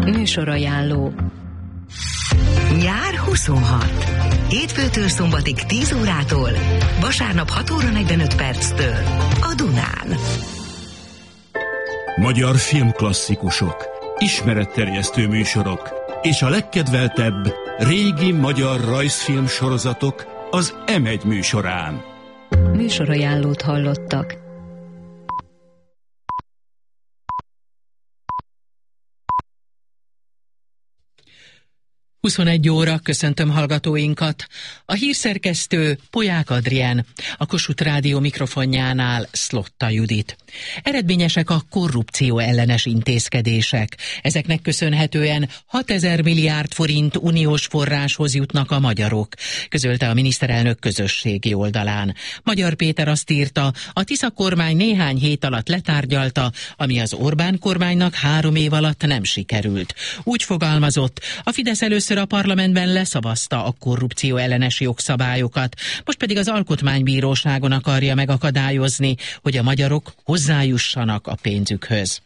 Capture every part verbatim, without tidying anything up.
Műsorajánló. Nyár huszonhat. Hétfőtől szombatig tíz órától, vasárnap hat óra negyvenöt perctől a Dunán. Magyar filmklasszikusok, ismeretterjesztő műsorok és a legkedveltebb régi magyar rajzfilm sorozatok az em egy műsorán. Műsorajánlót hallottak. huszonegy óra, köszöntöm hallgatóinkat. A hírszerkesztő Polyák Adrien, a Kossuth Rádió mikrofonjánál Szlotta Judit. Eredményesek a korrupció ellenes intézkedések. Ezeknek köszönhetően hatezer milliárd forint uniós forráshoz jutnak a magyarok, közölte a miniszterelnök közösségi oldalán. Magyar Péter azt írta, a Tisza kormány néhány hét alatt letárgyalta, ami az Orbán kormánynak három év alatt nem sikerült. Úgy fogalmazott, a Fidesz először a parlamentben leszavazta a korrupció ellenes jogszabályokat, most pedig az Alkotmánybíróságon akarja megakadályozni, hogy a magyarok hozzájussanak a pénzükhöz.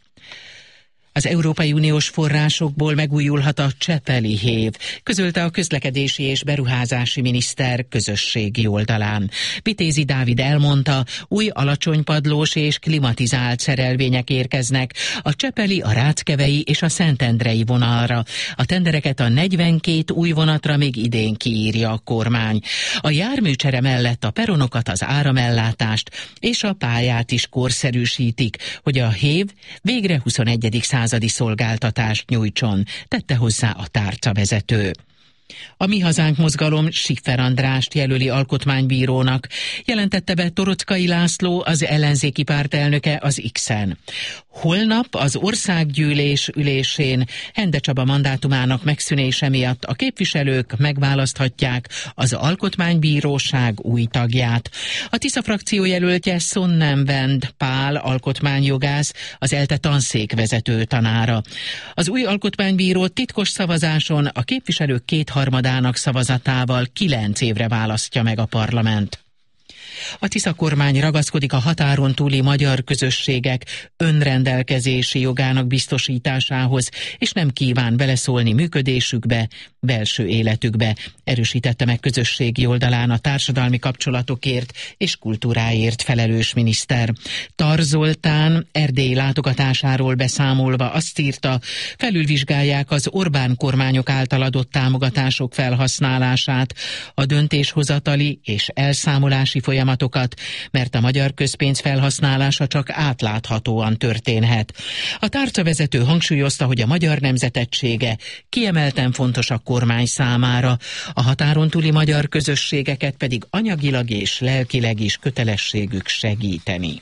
Az Európai Uniós forrásokból megújulhat a Csepeli hév, közölte a közlekedési és beruházási miniszter közösségi oldalán. Vitézi Dávid elmondta, új alacsonypadlós és klimatizált szerelvények érkeznek a csepeli, a ráckevei és a szentendrei vonalra. A tendereket a negyvenkét új vonatra még idén kiírja a kormány. A járműcsere mellett a peronokat, az áramellátást és a pályát is korszerűsítik, hogy a hév végre huszonegyedik századi szolgáltatást nyújtson, tette hozzá a tárcavezető. A Mi Hazánk mozgalom Schiffer Andrást jelöli alkotmánybírónak, jelentette be Torockai László, az ellenzéki párt elnöke az X-en. Holnap az országgyűlés ülésén Hende Csaba mandátumának megszűnése miatt a képviselők megválaszthatják az alkotmánybíróság új tagját. A Tisza frakció jelöltje Sonnenwend Pál alkotmányjogász, az ELTE tanszékvezető tanára. Az új alkotmánybíró titkos szavazáson a képviselők kétharmadának szavazatával kilenc évre választja meg a parlament. A Tisza kormány ragaszkodik a határon túli magyar közösségek önrendelkezési jogának biztosításához, és nem kíván beleszólni működésükbe, belső életükbe, erősítette meg közösségi oldalán a társadalmi kapcsolatokért és kultúráért felelős miniszter. Tar Zoltán erdélyi látogatásáról beszámolva azt írta, felülvizsgálják az Orbán kormányok által adott támogatások felhasználását, a döntéshozatali és elszámolási folyamatokat, mert a magyar közpénz felhasználása csak átláthatóan történhet. A tárcavezető hangsúlyozta, hogy a magyar nemzetegysége kiemelten fontos a kormány számára, a határon túli magyar közösségeket pedig anyagilag és lelkileg is kötelességük segíteni.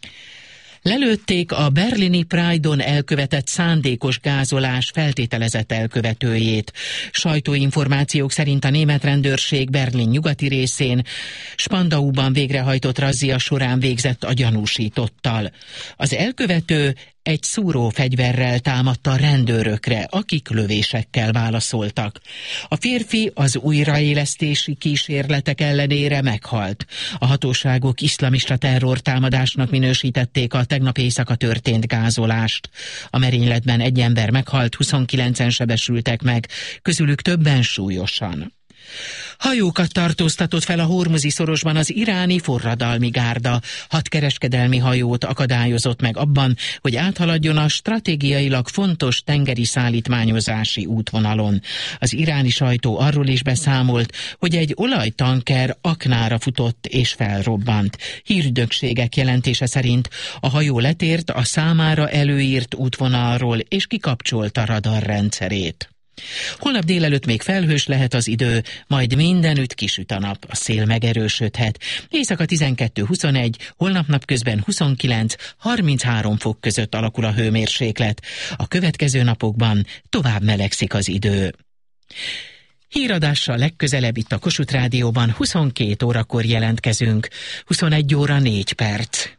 Lelőtték a berlini Pride-on elkövetett szándékos gázolás feltételezett elkövetőjét. Sajtóinformációk szerint a német rendőrség Berlin nyugati részén Spandauban végrehajtott razzia során végzett a gyanúsítottal. Az elkövető egy szúrófegyverrel támadta a rendőrökre, akik lövésekkel válaszoltak. A férfi az újraélesztési kísérletek ellenére meghalt. A hatóságok iszlamista terrortámadásnak minősítették a tegnap éjszaka történt gázolást. A merényletben egy ember meghalt, huszonkilencen sebesültek meg, közülük többen súlyosan. Hajókat tartóztatott fel a Hormuzi szorosban az iráni forradalmi gárda. Hat kereskedelmi hajót akadályozott meg abban, hogy áthaladjon a stratégiailag fontos tengeri szállítmányozási útvonalon. Az iráni sajtó arról is beszámolt, hogy egy olajtanker aknára futott és felrobbant. Hírügynökségek jelentése szerint a hajó letért a számára előírt útvonalról és kikapcsolta radarrendszerét. Holnap délelőtt még felhős lehet az idő, majd mindenütt kisüt a nap, a szél megerősödhet. Éjszaka tizenkettő huszonegy, holnap napközben huszonkilenc harminchárom fok között alakul a hőmérséklet. A következő napokban tovább melegszik az idő. Híradással legközelebb itt a Kossuth Rádióban huszonkét órakor jelentkezünk. huszonegy óra négy perc.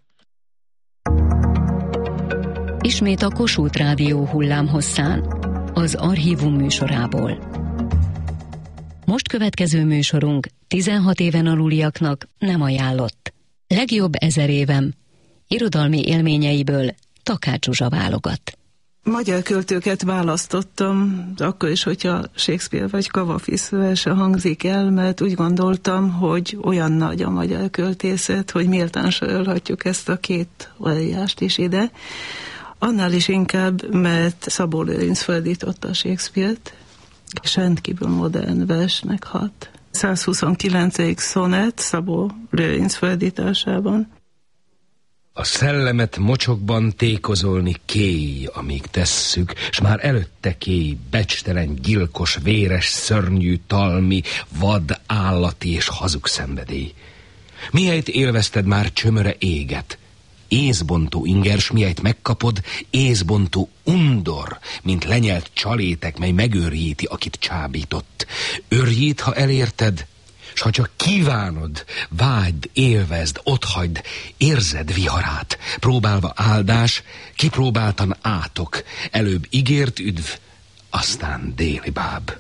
Ismét a Kossuth Rádió hullámhosszán, az Archívum műsorából. Most következő műsorunk tizenhat éven aluliaknak nem ajánlott. Legjobb ezer évem, irodalmi élményeiből Takács Zsuzsa válogat. Magyar költőket választottam, akkor is, hogyha Shakespeare vagy Kavafis verse hangzik el, mert úgy gondoltam, hogy olyan nagy a magyar költészet, hogy méltán sorolhatjuk ezt a két óriást is ide. Annál is inkább, mert Szabó Lőrinc fordította Shakespeare-t, és rendkívül modern versnek hat. százhuszonkilencedik szonett Szabó Lőrinc fordításában. A szellemet mocsokban tékozolni kéj, amíg tesszük, s már előtte kéj, becstelen, gyilkos, véres, szörnyű, talmi, vad, állati és hazug szenvedély. Mihelyt élvezted már csömöre éget, észbontó ingers, mihelyt megkapod, észbontó undor, mint lenyelt csalétek, mely megőrjíti, akit csábított. Őrjít, ha elérted, s ha csak kívánod, vágyd, élvezd, otthagyd, érzed viharát, próbálva áldás, kipróbáltan átok, előbb ígért üdv, aztán déli báb.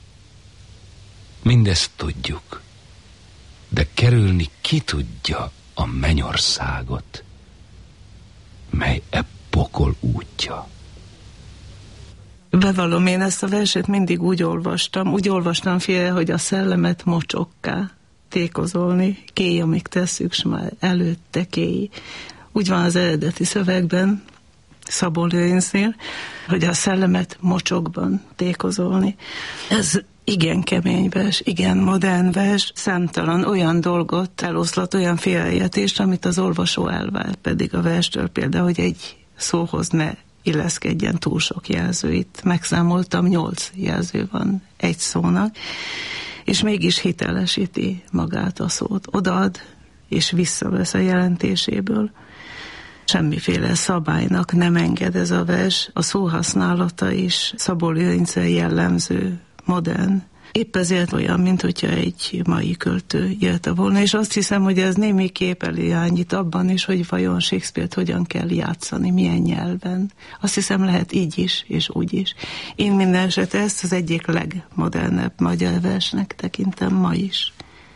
Mindezt tudjuk, de kerülni ki tudja a mennyországot, mely e pokol útja. Bevallom, én ezt a verset mindig úgy olvastam, úgy olvastam félre, hogy a szellemet mocsokká tékozolni, kéj, amíg tesszük, s már előtte kéj. Úgy van az eredeti szövegben, Szabó Lőrincnél, hogy a szellemet mocsokban tékozolni. Ez igen kemény vers, igen modern vers, számtalan olyan dolgot eloszlat, olyan félreértést, amit az olvasó elvár, pedig a verstől például, hogy egy szóhoz ne illeszkedjen túl sok jelző. Itt megszámoltam, nyolc jelző van egy szónak, és mégis hitelesíti magát a szót. Odaad, és visszavesz a jelentéséből. Semmiféle szabálynak nem enged ez a vers. A szóhasználata is Szabó Lőrincre jellemző, modern. Épp ezért olyan, mint hogyha egy mai költő írta volna, és azt hiszem, hogy ez némi kép irányít abban is, hogy vajon Shakespeare-t hogyan kell játszani, milyen nyelven. Azt hiszem, lehet így is, és úgy is. Én minden esetre ezt az egyik legmodernebb magyar versnek tekintem ma is.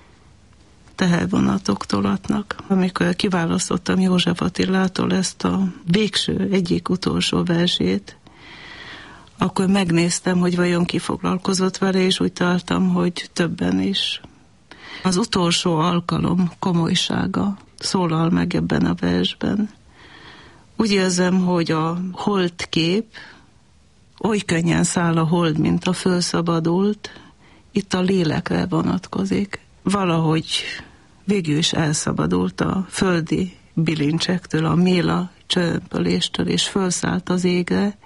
Tehervonatok tolatnak. Amikor kiválasztottam József Attilától ezt a végső, egyik utolsó versét, akkor megnéztem, hogy vajon ki foglalkozott vele, és úgy tartom, hogy többen is. Az utolsó alkalom komolysága szólal meg ebben a versben. Úgy érzem, hogy a holdkép oly könnyen száll a hold, mint a fölszabadult, itt a lélekre vonatkozik. Valahogy végül is elszabadult a földi bilincsektől, a méla csörömpöléstől, és fölszállt az égre,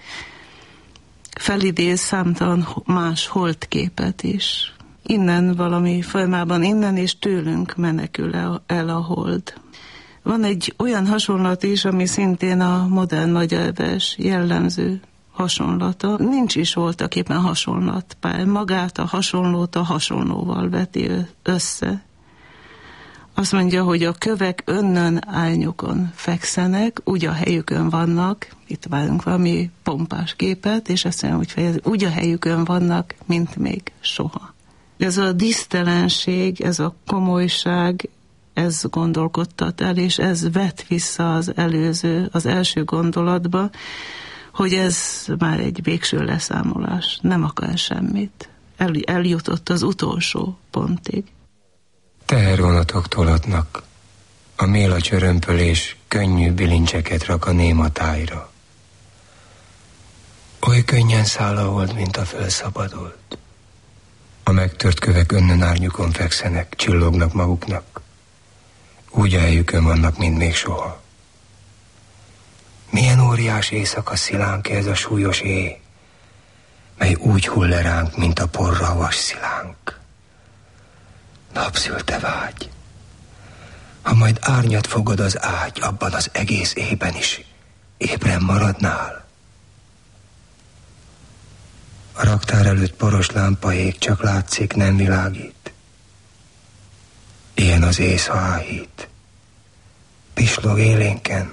felidéz számtalan más holdképet is. Innen valami formában, innen és tőlünk menekül el a hold. Van egy olyan hasonlat is, ami szintén a modern magyar vers jellemző hasonlata. Nincs is voltak éppen hasonlatpár. Magát a hasonlót a hasonlóval veti össze. Azt mondja, hogy a kövek önnön árnyokon fekszenek, úgy a helyükön vannak, itt várunk valami pompás képet, és azt mondja, hogy fejezi, úgy a helyükön vannak, mint még soha. Ez a dísztelenség, ez a komolyság, ez gondolkodtat el, és ez vet vissza az előző, az első gondolatba, hogy ez már egy végső leszámolás, nem akar semmit. El, eljutott az utolsó pontig. Tehervonatok tolatnak, a méla csörömpölés könnyű bilincseket rak a néma tájra. Oly könnyen száll a hold, mint a fölszabadult. A megtört kövek önnön árnyukon fekszenek, csillognak maguknak. Úgy a helyükön vannak, mint még soha. Milyen óriás éjszaka szilánk ez a súlyos éj, mely úgy hull le ránk, mint a porra a vas szilánk. Napszülte vágy, ha majd árnyat fogod az ágy, abban az egész éjben is ébren maradnál. A raktár előtt poros lámpa ég, csak látszik, nem világít. Ilyen az ész, ha áhít, pislog élénken,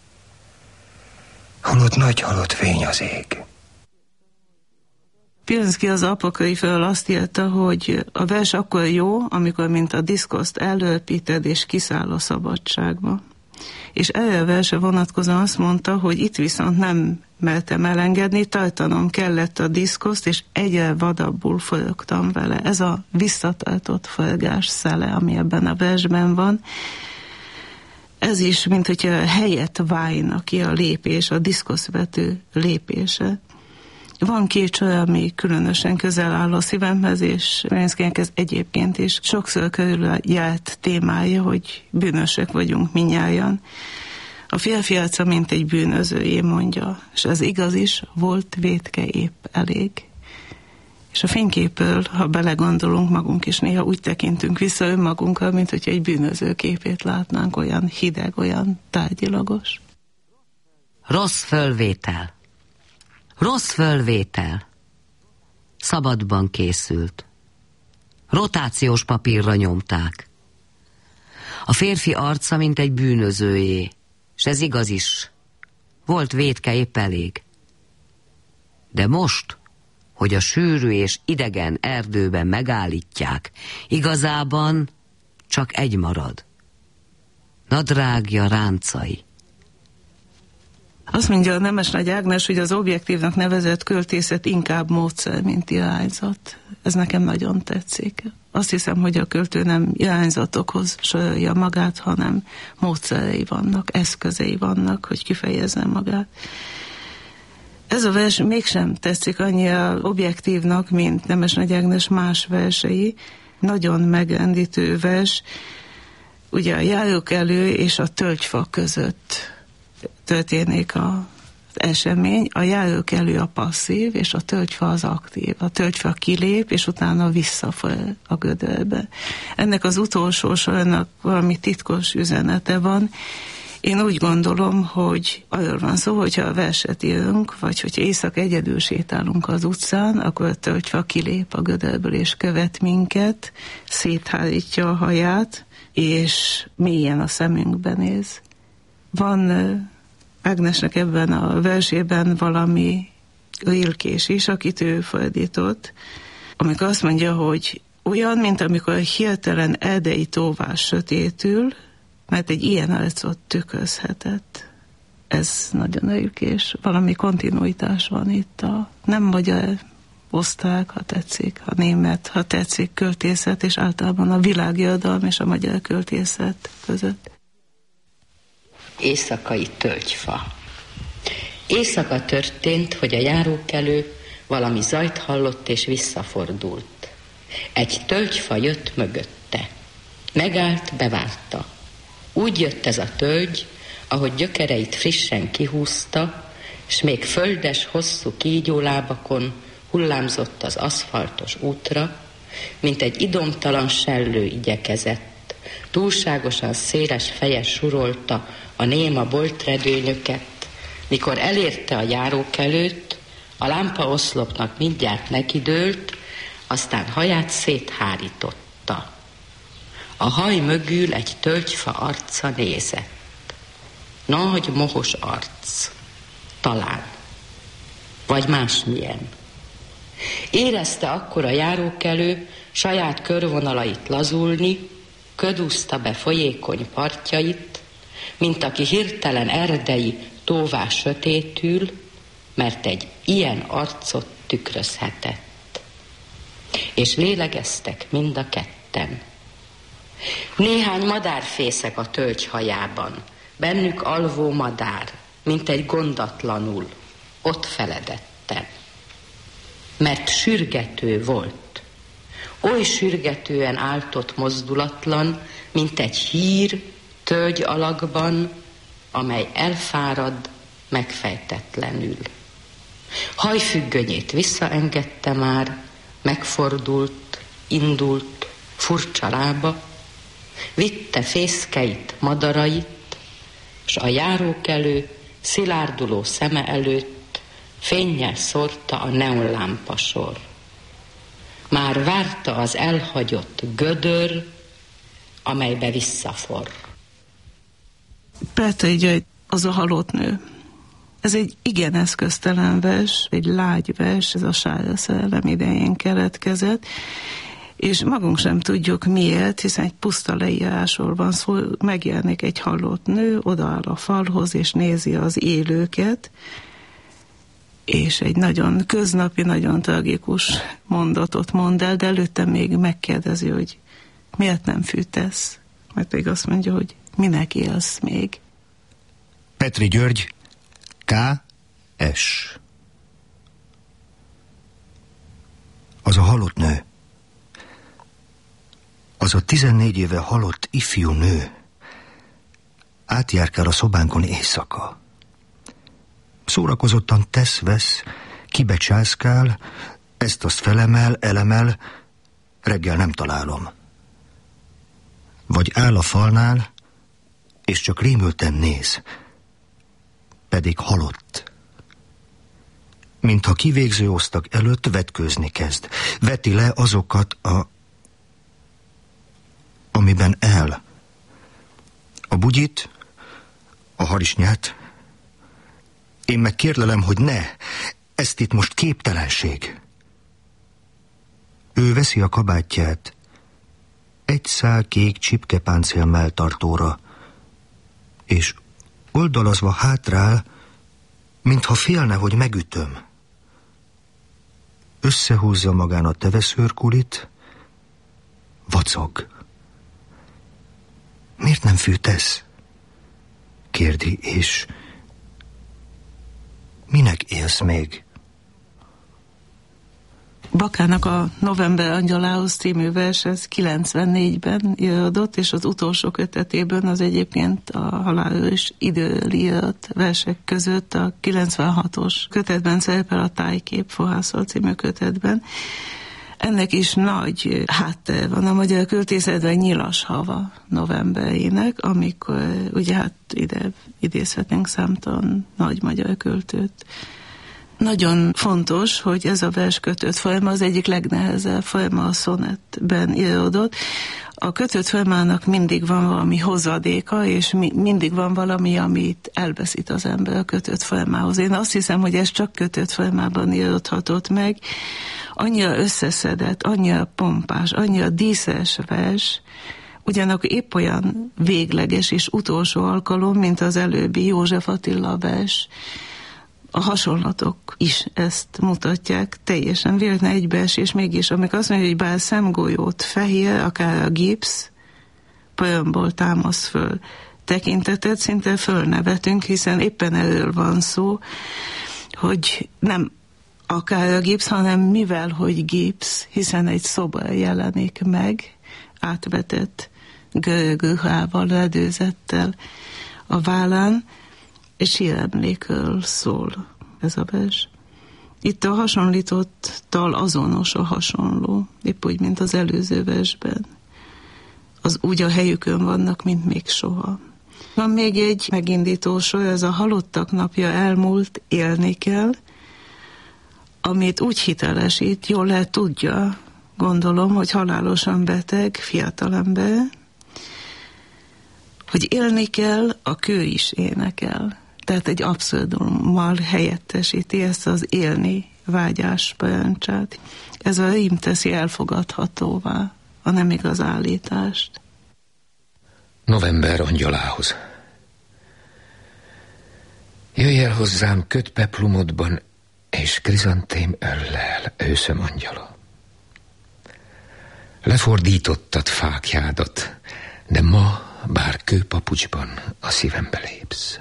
holott nagy halott fény az ég. Pilinszky az Apokrifről azt írta, hogy a vers akkor jó, amikor mint a diszkoszt elörpíted és kiszáll a szabadságba. És erre a verse vonatkozóan azt mondta, hogy itt viszont nem mertem elengedni, tartanom kellett a diszkoszt, és egyre vadabbul forogtam vele. Ez a visszatartott forgás szele, ami ebben a versben van. Ez is, mint hogyha helyet válna ki a lépés, a diszkoszvető lépése. Van két sor, ami különösen közel áll a szívemhez, és Ferenckének ez egyébként is sokszor körül járt témája, hogy bűnösök vagyunk minnyájan. A férfi arca, mint egy bűnözőjé, mondja, és ez igaz is, volt vétke épp elég. És a fényképről, ha belegondolunk, magunk is néha úgy tekintünk vissza önmagunkra, mint hogyha egy bűnöző képét látnánk, olyan hideg, olyan tárgyilagos. Rossz fölvétel. Rossz fölvétel. Szabadban készült. Rotációs papírra nyomták. A férfi arca, mint egy bűnözőjé, s ez igaz is. Volt vétke épp elég. De most, hogy a sűrű és idegen erdőben megállítják, igazában csak egy marad. Nadrágja ráncai. Azt mondja a Nemes Nagy Ágnes, hogy az objektívnak nevezett költészet inkább módszer, mint irányzat. Ez nekem nagyon tetszik. Azt hiszem, hogy a költő nem irányzatokhoz sorolja magát, hanem módszerei vannak, eszközei vannak, hogy kifejezze magát. Ez a vers mégsem tetszik annyira objektívnak, mint Nemes Nagy Ágnes más versei. Nagyon megrendítő vers, ugye a járókelő és a tölgyfa között történik az esemény, a járókelő a passzív, és a tölgyfa az aktív. A tölgyfa kilép, és utána visszafoly a gödörbe. Ennek az utolsó sornak valami titkos üzenete van. Én úgy gondolom, hogy arról van szó, hogyha a verset írunk, vagy hogyha éjszaka egyedül sétálunk az utcán, akkor a tölgyfa kilép a gödörből, és követ minket, széthárítja a haját, és mélyen a szemünkbe néz. Van Ágnesnek ebben a versében valami rilkés is, akit ő fordított, amikor azt mondja, hogy olyan, mint amikor hirtelen erdei tóvás sötétül, mert egy ilyen arcot tükrözhetett. Ez nagyon rilkés. Valami kontinuitás van itt a nem magyar, osztrák, ha tetszik, a német, ha tetszik, költészet, és általában a világirodalom és a magyar költészet között. Éjszakai tölgyfa. Éjszaka történt, hogy a járókelő valami zajt hallott és visszafordult. Egy tölgyfa jött mögötte. Megállt, bevárta. Úgy jött ez a tölgy, ahogy gyökereit frissen kihúzta, s még földes, hosszú kígyólábakon hullámzott az aszfaltos útra, mint egy idomtalan sellő igyekezett. Túlságosan széles feje surolta a néma boltredőnyöket, mikor elérte a járókelőt, a lámpaoszlopnak mindjárt nekidőlt, aztán haját széthárította. A haj mögül egy tölgyfa arca nézett. Nagy, mohos arc. Talán. Vagy másmilyen. Érezte akkor a járókelő saját körvonalait lazulni, ködúzta be folyékony partjait, mint aki hirtelen erdei tóvá sötétül, mert egy ilyen arcot tükrözhetett. És lélegeztek mind a ketten. Néhány madár fészek a tölgy hajában, bennük alvó madár, mint egy gondatlanul, ott feledetten. Mert sürgető volt, oly sürgetően áltott mozdulatlan, mint egy hír tölgy alakban, amely elfárad megfejtetlenül. Hajfüggönyét visszaengedte már, megfordult, indult, furcsa lába, vitte fészkeit, madarait, s a járókelő szilárduló szeme előtt fénnyel szórta a neonlámpasor. Már várta az elhagyott gödör, amelybe visszaforr. Petőfi György, az a halott nő. Ez egy igen eszköztelen vers, egy lágy vers, ez a Sára szerelem idején keletkezett, és magunk sem tudjuk miért, hiszen egy puszta leírásról van szó, megjelenik egy halott nő, odaáll a falhoz, és nézi az élőket, és egy nagyon köznapi, nagyon tragikus mondatot mond el, de előtte még megkérdezi, hogy miért nem fűtesz? Mert még azt mondja, hogy minek élsz még? Petri György, K S Az a halott nő. Az a tizennégy éve halott ifjú nő átjárkál a szobánkon éjszaka. Szórakozottan tesz-vesz, kibecsászkál, ezt-azt felemel, elemel, reggel nem találom. Vagy áll a falnál, és csak rémülten néz, pedig halott. Mintha kivégző osztag előtt vetkőzni kezd. Veti le azokat a... amiben el. A bugyit, a harisnyát. Én meg kérlelem, hogy ne. Ezt itt most képtelenség. Ő veszi a kabátját egy szál kék csipkepáncél melltartóra, és oldalazva hátrál, mintha félne, hogy megütöm. Összehúzza magán a teveszőrkulit, vacog. Miért nem fűtesz? Kérdi, és minek élsz még? Bakának a November angyalához című vers, ez kilencvennégyben íródott, és az utolsó kötetében az egyébként a halálos időről írt versek között a kilencvenhatos kötetben szerepel a Tájkép Fohászal című kötetben. Ennek is nagy háttér van a magyar költészetben, Nyilas hava novemberének, amikor ugye hát ide idézhetünk számtalan nagy magyar költőt. Nagyon fontos, hogy ez a verskötött folyama az egyik legnehezebb folyama a szonettben íródott. A kötött folyamának mindig van valami hozadéka, és mi, mindig van valami, amit elveszít az ember a kötött folyamához. Én azt hiszem, hogy ez csak kötött folyamában íródhatott meg. Annyira összeszedett, annyira pompás, annyira díszes vers, ugyanakkor épp olyan végleges és utolsó alkalom, mint az előbbi József Attila vers. A hasonlatok is ezt mutatják, teljesen véletlen egybeesés, mégis amikor azt mondja, hogy bár szemgolyót fehér, akár a gipsz, polyomból támasz föl tekintetet, szinte fölnevetünk, hiszen éppen erről van szó, hogy nem akár a gipsz, hanem mivel, hogy gipsz, hiszen egy szoba jelenik meg, átvetett görög ruhával, redőzettel a vállán, és síremlékről szól ez a vers. Itt a hasonlítottal azonos a hasonló, épp úgy, mint az előző versben. Az úgy a helyükön vannak, mint még soha. Van még egy megindító sor, ez a halottak napja elmúlt, élni kell, amit úgy hitelesít, jól lehet tudja, gondolom, hogy halálosan beteg fiatalember, hogy élni kell, a kő is énekel. Tehát egy abszurdummal helyettesíti ezt az élni vágyás parancsát. Ez a rím teszi elfogadhatóvá a nem igaz állítást. November angyalához. Jöjj el hozzám kötpeplumodban, és krizantém öllel, őszöm angyala. Lefordítottad fákjádat, de ma, bár kőpapucsban a szívembe lépsz.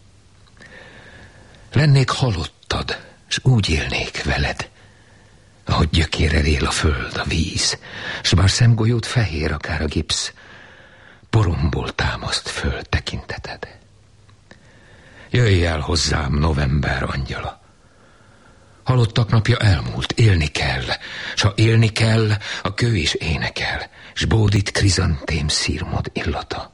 Lennék halottad, s úgy élnék veled, ahogy gyökérrel él a föld, a víz, s bár szemgolyót fehér akár a gipsz, poromból támaszt föl tekinteted. Jöjj el hozzám, november angyala. Halottak napja elmúlt, élni kell, s ha élni kell, a kő is énekel, s bódít krizantém szírmod illata.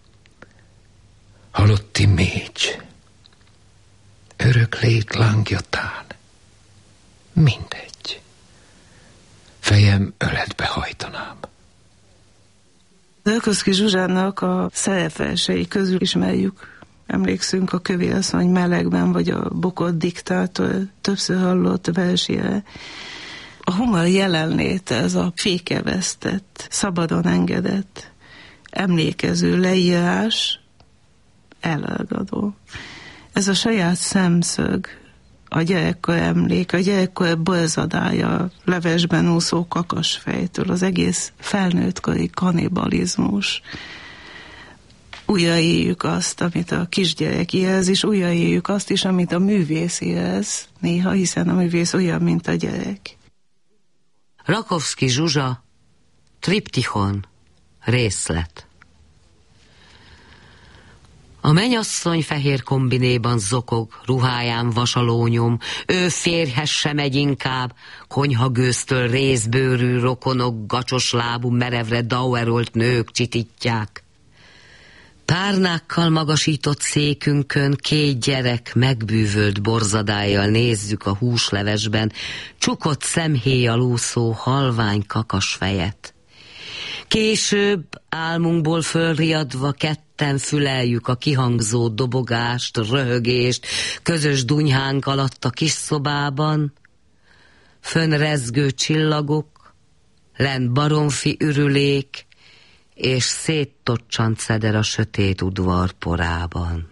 Halotti mécs, örök lét lángjatán, mindegy, fejem öletbe hajtanám. Rákóczi Zsuzsának a szerepversei közül ismerjük, emlékszünk a Kövérasszony melegben, vagy a Bokott diktátor többször hallott versére. A humor jelenléte, ez a fékevesztett, szabadon engedett, emlékező leírás elragadó. Ez a saját szemszög, a gyerekkor emlék, a gyerekkor borzadája, levesben úszó kakasfejtől, az egész felnőttkori kanibalizmus. Újraéljük azt, amit a kisgyerek érez, és újraéljük azt is, amit a művész érez néha, hiszen a művész olyan, mint a gyerek. Rakovszky Zsuzsa, Triptichon, részlet. A mennyasszony fehér kombinéban zokog, ruháján vasalónyom, ő férjhez se megy inkább, konyhagőztől részbőrű rokonok, gacsos lábú, merevre dauerolt nők csitítják. Párnákkal magasított székünkön két gyerek megbűvölt borzadájjal nézzük a húslevesben csukott szemhéjjal úszó halvány kakasfejet. Később, álmunkból fölriadva, ketten füleljük a kihangzó dobogást, röhögést, közös dunyhánk alatt a kis szobában. Fönn rezgő csillagok, lent baromfi ürülék, és széttocsant szeder a sötét udvar porában.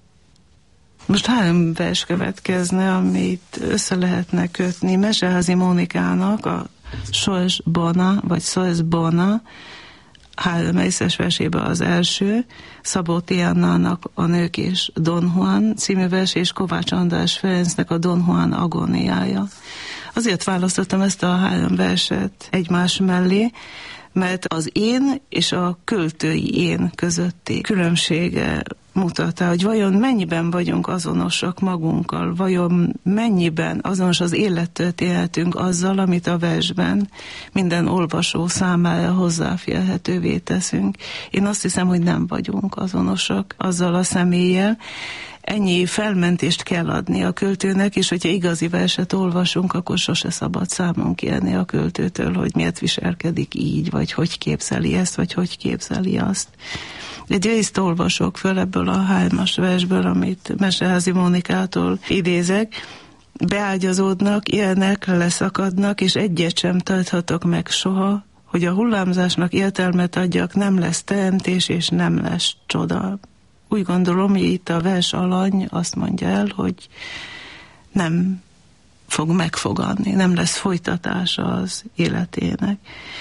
Most három vers következne, amit össze lehetne kötni. Meseházi Mónikának a Sors-Bona, vagy Sors-Bona három részes versében az első, Szabó T. Annának a Nők és Don Juan című vers, és Kovács András Ferencnek a Don Juan agóniája. Azért választottam ezt a három verset egymás mellé, mert az én és a költői én közötti különbsége mutatta, hogy vajon mennyiben vagyunk azonosak magunkkal, vajon mennyiben azonos az élettörténetünk azzal, amit a versben minden olvasó számára hozzáférhetővé teszünk. Én azt hiszem, hogy nem vagyunk azonosak azzal a személlyel. Ennyi felmentést kell adni a költőnek, és hogyha igazi verset olvasunk, akkor sose szabad számon kérni a költőtől, hogy miért viselkedik így, vagy hogy képzeli ezt, vagy hogy képzeli azt. Egy részt olvasok föl ebből a hármas versből, amit Meseházi Mónikától idézek. Beágyazódnak, élnek, leszakadnak, és egyet sem tarthatok meg soha, hogy a hullámzásnak értelmet adjak, nem lesz teremtés, és nem lesz csoda. Úgy gondolom, hogy itt a vers alany azt mondja el, hogy nem fog megfogadni, nem lesz folytatása az életének.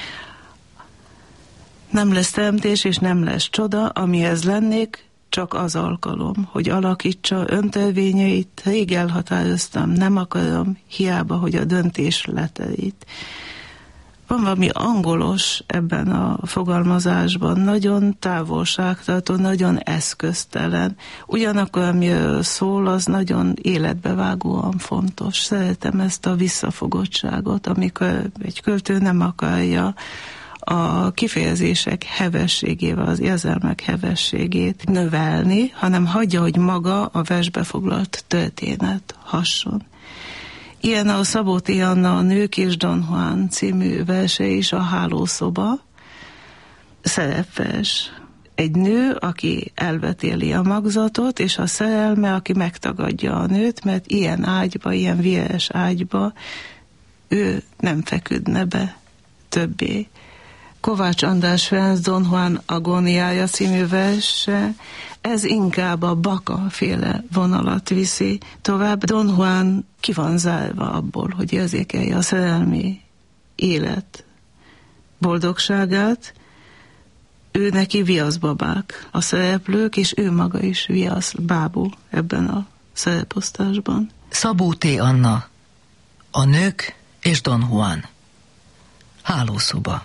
Nem lesz teremtés, és nem lesz csoda, amihez lennék, csak az alkalom, hogy alakítsa öntörvényeit, rég elhatároztam, nem akarom, hiába, hogy a döntés leterít. Van valami angolos ebben a fogalmazásban, nagyon távolságtartó, nagyon eszköztelen. Ugyanakkor, amiről szól, az nagyon életbevágóan fontos. Szeretem ezt a visszafogottságot, amikor egy költő nem akarja a kifejezések hevességével, az érzelmek hevességét növelni, hanem hagyja, hogy maga a versbe foglalt történet hasson. Ilyen a Szabó T. Anna a Nők és Don Juan című verse is, a Hálószoba szerepvers. Egy nő, aki elvetéli a magzatot, és a szerelme, aki megtagadja a nőt, mert ilyen ágyba, ilyen véres ágyba ő nem feküdne be többé. Kovács András Ferenc Don Juan agóniája című verse, ez inkább a Baka féle vonalat viszi tovább. Don Juan ki van zárva abból, hogy érzékelje a szerelmi élet boldogságát. Ő neki viaszbabák a szereplők, és ő maga is viasz bábú ebben a szereposztásban. Szabó T. Anna, a Nők és Don Juan. Hálószoba.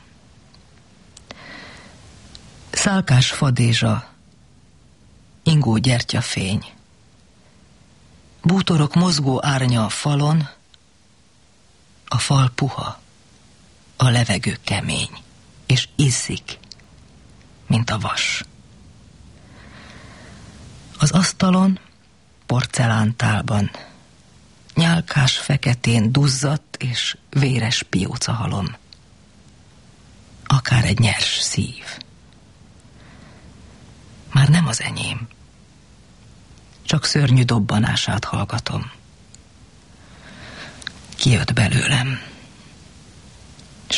Szálkás fadézsa, ingó gyertyafény, bútorok mozgó árnya a falon, a fal puha, a levegő kemény, és izzik, mint a vas. Az asztalon, porcelántálban, nyálkás feketén duzzadt és véres piócahalom, akár egy nyers szív. Már nem az enyém. Csak szörnyű dobbanását hallgatom. Kijött belőlem.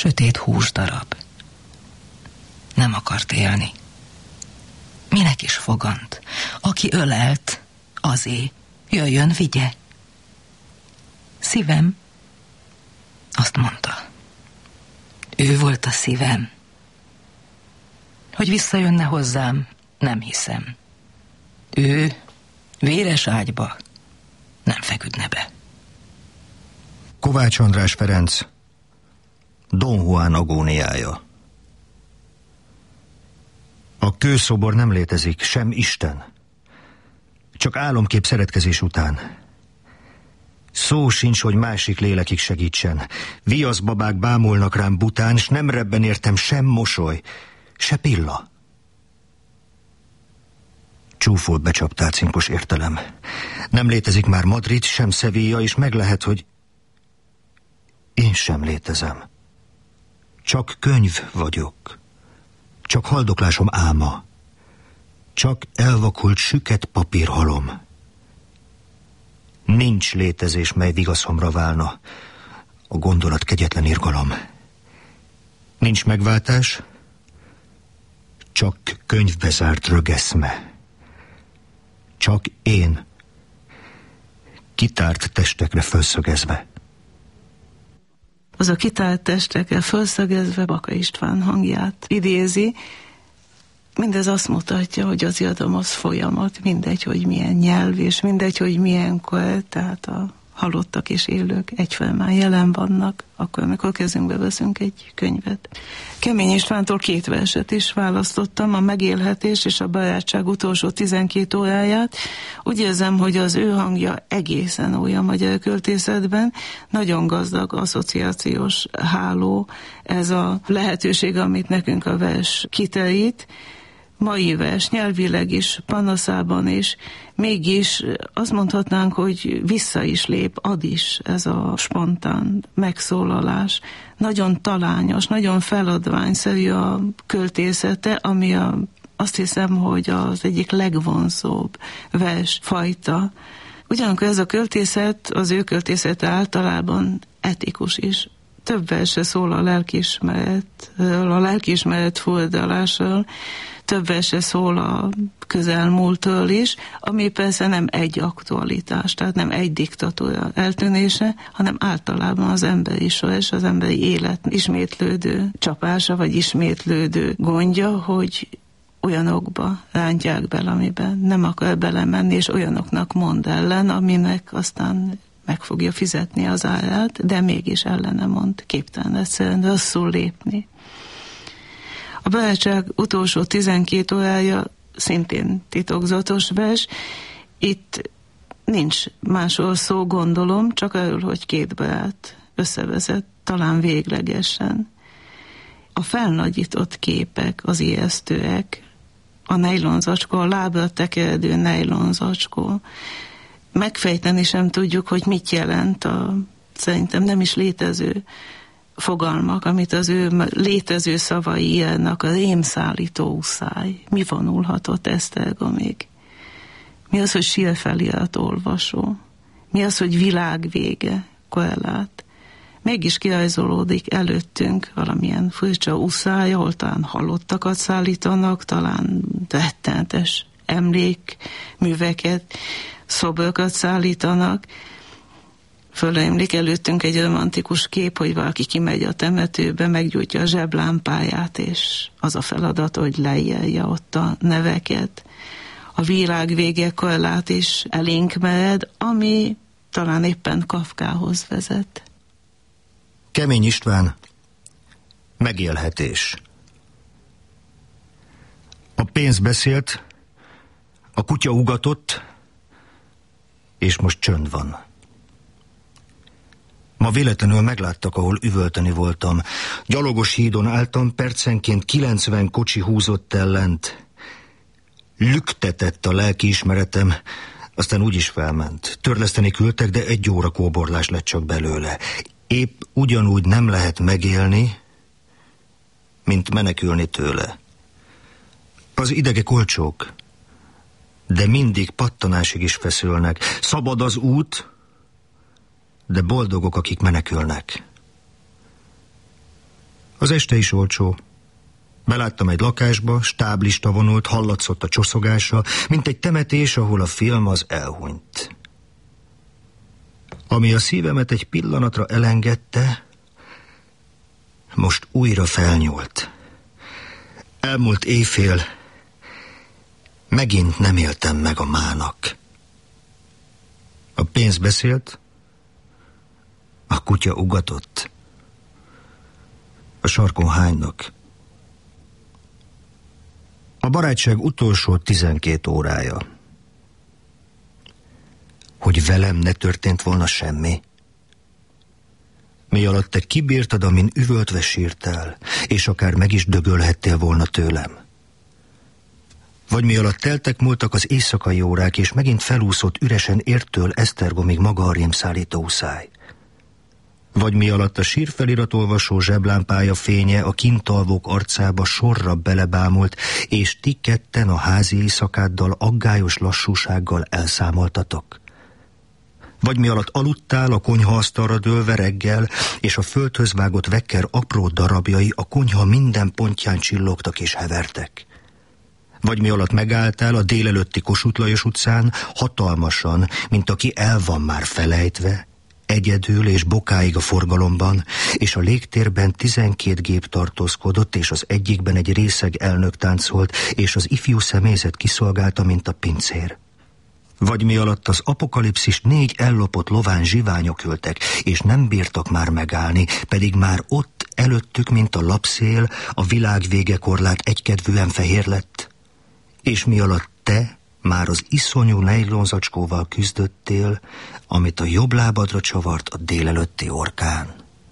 sötét húsdarab. Nem akart élni. Minek is fogant? Aki ölelt, azé. Jöjjön, vigye. Szívem, azt mondta. Ő volt a szívem. Hogy visszajönne hozzám, nem hiszem. Ő véres ágyba nem feküdne be. Kovács András Ferenc, Don Juan agóniája. A kőszobor nem létezik, sem Isten. Csak álomkép szeretkezés után. Szó sincs, hogy másik lélekig segítsen. Viaszbabák bámulnak rám bután, s nem rebben értem sem mosoly, se pilla. Csúfolt becsaptál cinkos értelem. Nem létezik már Madrid, sem Sevilla, és meg lehet, hogy én sem létezem. Csak könyv vagyok. Csak haldoklásom álma. Csak elvakult süket papírhalom. Nincs létezés, mely vigaszomra válna. A gondolat kegyetlen irgalom. Nincs megváltás, csak könyvbe zárt rögeszme. Csak én, kitárt testekre fölszögezve. Az a kitárt testekre fölszögezve Baka István hangját idézi. Mindez azt mutatja, hogy az irodalom az folyamat, mindegy, hogy milyen nyelv, és mindegy, hogy milyen kor, tehát a halottak és élők egyfelől már jelen vannak, akkor, amikor kezünkbe veszünk egy könyvet. Kemény Istvántól két verset is választottam, a Megélhetés és a Barátság utolsó tizenkét óráját. Úgy érzem, hogy az ő hangja egészen új a magyar költészetben, nagyon gazdag asszociációs háló, ez a lehetőség, amit nekünk a vers kiterít, mai vers, nyelvileg is, panaszában is, mégis azt mondhatnánk, hogy vissza is lép, ad is ez a spontán megszólalás. Nagyon talányos, nagyon feladványszerű a költészete, ami a, azt hiszem, hogy az egyik legvonzóbb versfajta. Ugyanakkor ez a költészet, az ő költészete általában etikus is. Több verse szól a lelkiismeretről, a lelkiismeret fordulásról, több verse szól a közelmúltról is, ami persze nem egy aktualitás, tehát nem egy diktatúra eltűnése, hanem általában az emberi sors, az emberi élet ismétlődő csapása, vagy ismétlődő gondja, hogy olyanokba rántják bele, amiben nem akar belemenni, és olyanoknak mond ellen, aminek aztán meg fogja fizetni az árát, de mégis ellene mond, képtelen egyszerűen rosszul lépni. A Barátság utolsó tizenkét órája szintén titokzatos vers. Itt nincs másról szó, gondolom, csak arról, hogy két barát összevezet, talán véglegesen. A felnagyított képek az ijesztőek, a nejlonzacskó, a lábra tekeredő nejlonzacskó. Megfejteni sem tudjuk, hogy mit jelent a szerintem nem is létező fogalmak, amit az ő létező szavai írnak, a rémszállító uszály. Mi vonulhatott Esztergomig? Mi az, hogy sírfelirat olvasó? Mi az, hogy világ vége, korlát? Mégis kirajzolódik előttünk valamilyen furcsa uszály, ahol talán halottakat szállítanak, talán rettenetes emlékműveket, szobrokat szállítanak. Fölemlik előttünk egy romantikus kép, hogy valaki kimegy a temetőbe, meggyújtja a zseblámpáját, és az a feladat, hogy leírja ott a neveket. A világ vége korlát is elénk mered, ami talán éppen Kafkához vezet. Kemény István, Megélhetés. A pénz beszélt, a kutya ugatott, és most csönd van. Ma véletlenül megláttak, ahol üvölteni voltam. Gyalogos hídon álltam, percenként kilencven kocsi húzott el lent. Lüktetett a lelkiismeretem, aztán úgy is felment. Törleszteni küldtek, de egy óra kóborlás lett csak belőle. Épp ugyanúgy nem lehet megélni, mint menekülni tőle. Az idegek olcsók, de mindig pattanásig is feszülnek. Szabad az út, de boldogok, akik menekülnek. Az este is olcsó. Beláttam egy lakásba, stáblista vonult, hallatszott a csoszogása, mint egy temetés, ahol a film az elhunyt. Ami a szívemet egy pillanatra elengedte, most újra felnyúlt. Elmúlt éjfél, megint nem éltem meg a mának. A pénz beszélt, a kutya ugatott. A sarkon hánynak. A barátság utolsó tizenkét órája. Hogy velem ne történt volna semmi. Mi alatt te kibírtad, amin üvöltve sírtál, és akár meg is dögölhettél volna tőlem. Vagy mi alatt teltek múltak az éjszakai órák, és megint felúszott üresen értől Esztergomig maga a rémszállító uszály. Vagy mi alatt a sírfelirat olvasó zseblámpája fénye a kintalvók arcába sorra belebámult, és ti ketten a házi éjszakáddal aggályos lassúsággal elszámoltatok. Vagy mi alatt aludtál a konyhaasztalra dőlve reggel, és a földhöz vágott vekker apró darabjai a konyha minden pontján csillogtak és hevertek. Vagy mi alatt megálltál a délelőtti Kossuth Lajos utcán, hatalmasan, mint aki el van már felejtve, egyedül és bokáig a forgalomban, és a légtérben tizenkét gép tartózkodott, és az egyikben egy részeg elnök táncolt, és az ifjú személyzet kiszolgálta, mint a pincér. Vagy mi alatt az apokalipszis négy ellopott lován zsiványok ültek, és nem bírtak már megállni, pedig már ott előttük, mint a lapszél, a világ végekorlát egykedvűen fehér lett. És mi alatt te már az iszonyú nejlonzacskóval küzdöttél, amit a jobb lábadra csavart a délelőtti orkán.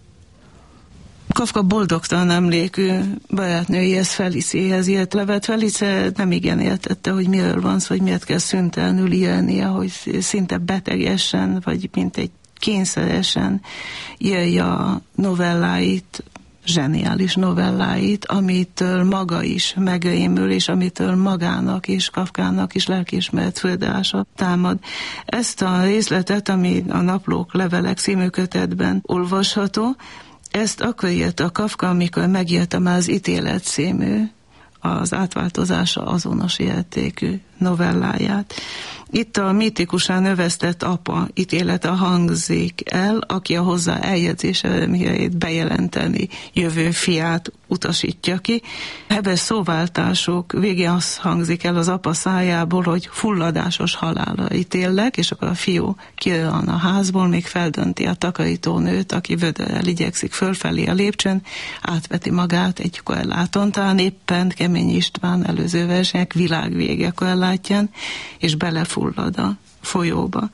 Kafka boldogtalan emlékű barátnőjéhez, Felicéhez írt levet. Felice nem igen értette, hogy miről van szó, hogy miért kell szüntelenül írnia, hogy szinte betegesen, vagy mint egy kényszeresen írja a novelláit, zseniális novelláit, amitől maga is megrémül, és amitől magának és Kafkának is lelkiismeret földása támad. Ezt a részletet, ami a Naplók levelek című kötetben olvasható, ezt akkor írta Kafka, amikor megírta már az Ítélet című, az átváltozása azonos értékű novelláját. Itt a mitikusan növesztett apa ítélete hangzik el, aki a hozzá eljegyzés eredményeit bejelenteni jövő fiát utasítja ki. Hebes szóváltások végén az hangzik el az apa szájából, hogy fulladásos halálra ítélek, és akkor a fiú kirán a házból, még feldönti a takarítónőt, aki vödörrel igyekszik fölfelé a lépcsőn, átveti magát egy korláton, talán éppen Kemény István előző versenyek világvége korlátján, és belefullad a folyóba.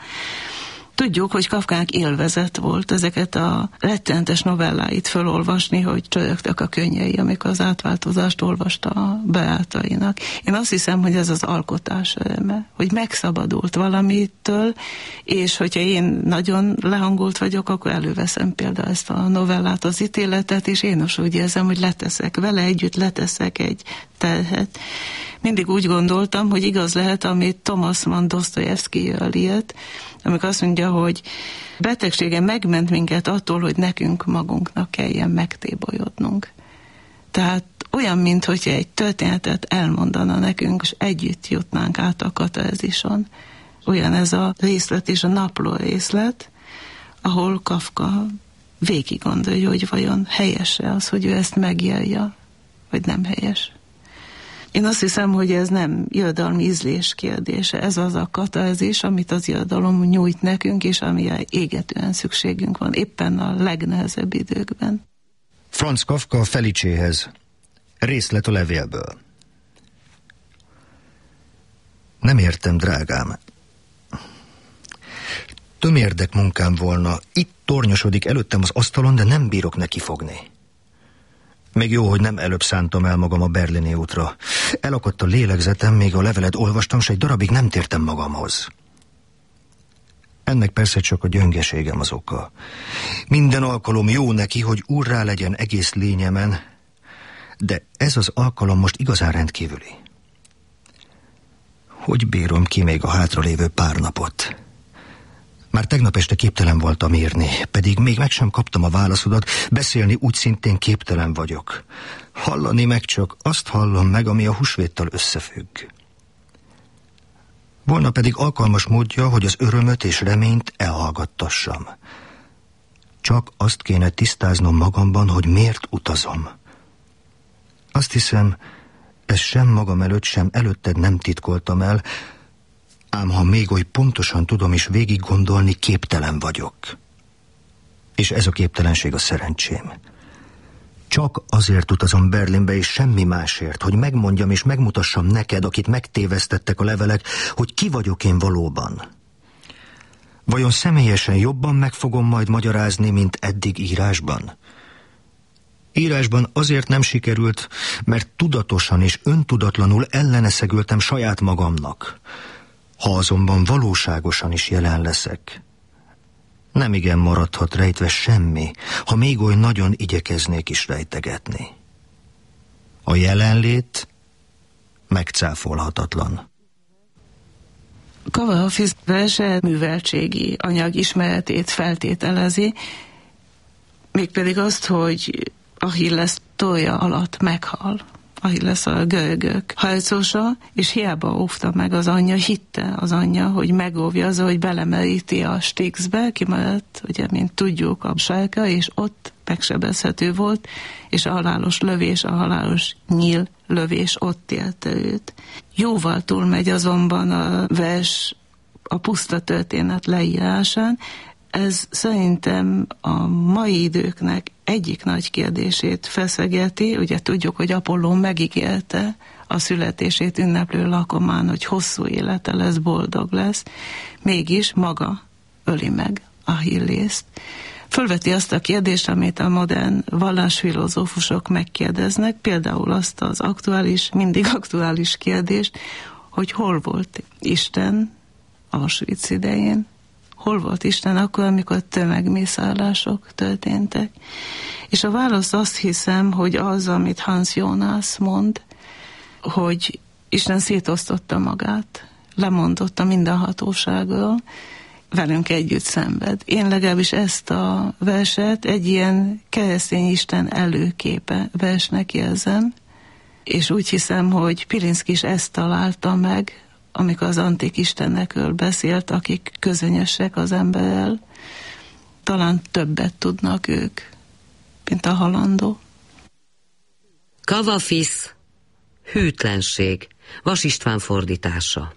Tudjuk, hogy Kafkának élvezet volt ezeket a rettenetes novelláit felolvasni, hogy csörögtek a könnyei, amikor az átváltozást olvasta a barátainak. Én azt hiszem, hogy ez az alkotás öröme, hogy megszabadult valamitől, és hogyha én nagyon lehangolt vagyok, akkor előveszem például ezt a novellát, az Ítéletet, és én is úgy érzem, hogy leteszek vele együtt, leteszek egy terhet. Mindig úgy gondoltam, hogy igaz lehet, amit Thomas Mann Dostoyevskyről írt, amikor azt mondja, hogy betegsége megment minket attól, hogy nekünk magunknak kelljen megtébolyodnunk. Tehát olyan, mintha egy történetet elmondana nekünk, és együtt jutnánk át a katarzison. Olyan ez a részlet és a Napló részlet, ahol Kafka végig gondolja, hogy vajon helyes-e az, hogy ő ezt megjelja, vagy nem helyes. Én azt hiszem, hogy ez nem irodalmi ízlés kérdése, ez az a katarzis, amit az irodalom nyújt nekünk, és amire égetően szükségünk van, éppen a legnehezebb időkben. Franz Kafka Felicéhez. Részlet a levélből. Nem értem, drágám. Tömérdek munkám volna, itt tornyosodik előttem az asztalon, de nem bírok neki fogni. Még jó, hogy nem előbb szántam el magam a berlini útra. Elakadt a lélegzetem, még a levelet olvastam, s egy darabig nem tértem magamhoz. Ennek persze csak a gyöngeségem az oka. Minden alkalom jó neki, hogy úrrá legyen egész lényemen, de ez az alkalom most igazán rendkívüli. Hogy bírom ki még a hátralévő pár napot? Már tegnap este képtelen voltam írni, pedig még meg sem kaptam a válaszodat, beszélni úgy szintén képtelen vagyok. Hallani meg csak azt hallom meg, ami a húsvéttal összefügg. Volna pedig alkalmas módja, hogy az örömöt és reményt elhallgattassam. Csak azt kéne tisztáznom magamban, hogy miért utazom. Azt hiszem, ezt sem magam előtt, sem előtted nem titkoltam el, ám ha még oly pontosan tudom is végig gondolni, képtelen vagyok. És ez a képtelenség a szerencsém. Csak azért utazom Berlinbe, és semmi másért, hogy megmondjam és megmutassam neked, akit megtévesztettek a levelek, hogy ki vagyok én valóban. Vajon személyesen jobban meg fogom majd magyarázni, mint eddig írásban? Írásban azért nem sikerült, mert tudatosan és öntudatlanul elleneszegültem saját magamnak. Ha azonban valóságosan is jelen leszek, nem igen maradhat rejtve semmi, ha még oly nagyon igyekeznék is rejtegetni. A jelenlét megcáfolhatatlan. Kava-Hafiz verse műveltségi anyag ismeretét feltételezi, mégpedig azt, hogy Achilles tollja alatt meghal. Achilles a görögök harcosa, és hiába óvta meg az anyja, hitte az anyja, hogy megóvja az, hogy belemeríti a Styxbe, kimaradt, ugye, mint tudjuk, a sarka, és ott megsebezhető volt, és a halálos lövés, a halálos nyíl lövés ott élte őt. Jóval túlmegy azonban a vers a puszta történet leírásán. Ez szerintem a mai időknek egyik nagy kérdését feszegeti. Ugye tudjuk, hogy Apolló megígérte a születését ünneplő lakomán, hogy hosszú élete lesz, boldog lesz. Mégis maga öli meg Achillést. Fölveti azt a kérdést, amit a modern vallásfilozófusok megkérdeznek, például azt az aktuális, mindig aktuális kérdést, hogy hol volt Isten Auschwitz idején. Hol volt Isten akkor, amikor tömegmészárlások történtek? És a válasz, azt hiszem, hogy az, amit Hans Jonas mond, hogy Isten szétosztotta magát, lemondotta minden hatóságról, velünk együtt szenved. Én legalábbis ezt a verset egy ilyen keresztény Isten előképe versnek érzem, és úgy hiszem, hogy Pilinszky is ezt találta meg, amikor az antik istenekről beszélt, akik közönyösek az emberrel, talán többet tudnak ők, mint a halandó. Kava-Hafiz, hűtlenség, Vas István fordítása.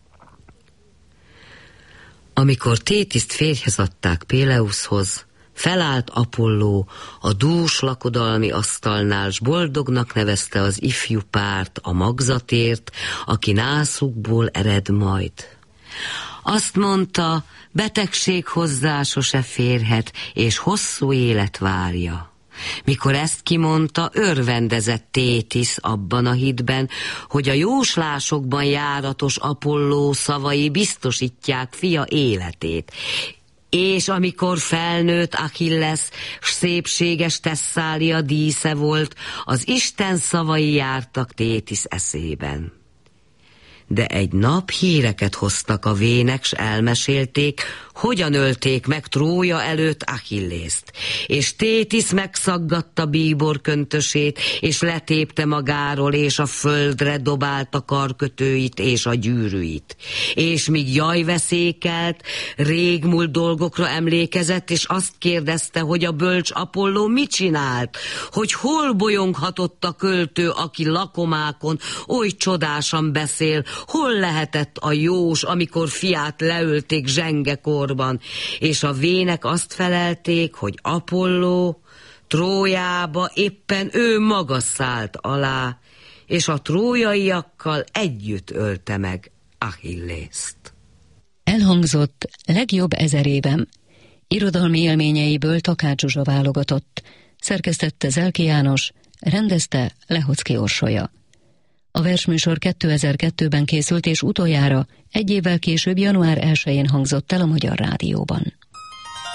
Amikor Tétiszt férjhez adták Péleuszhoz, felállt Apolló a dús lakodalmi asztalnál, s boldognak nevezte az ifjú párt a magzatért, aki nászukból ered majd. Azt mondta, betegség hozzá sose férhet, és hosszú élet várja. Mikor ezt kimondta, örvendezett Tétisz abban a hitben, hogy a jóslásokban járatos Apolló szavai biztosítják fia életét. És amikor felnőtt Achilles, s szépséges Thesszália dísze volt, az Isten szavai jártak Tétisz eszében. De egy nap híreket hoztak a vének, s elmesélték, hogyan ölték meg Trója előtt Achillést. És Tétisz megszaggatta bíbor köntösét, és letépte magáról, és a földre dobálta karkötőit és a gyűrűit. És míg jaj veszékelt, régmúlt dolgokra emlékezett, és azt kérdezte, hogy a bölcs Apolló mit csinált, hogy hol bolyonghatott a költő, aki lakomákon oly csodásan beszél, hol lehetett a jós, amikor fiát leölték zsengekorban, és a vének azt felelték, hogy Apolló Trójába éppen ő maga szállt alá, és a trójaiakkal együtt ölte meg Achillést. Elhangzott legjobb ezer évem. Irodalmi élményeiből Takács Zsuzsa válogatott. Szerkesztette Zelki János, rendezte Lehocki Orsolya. A versműsor kétezer-kettőben készült, és utoljára egy évvel később január elsején hangzott el a Magyar Rádióban.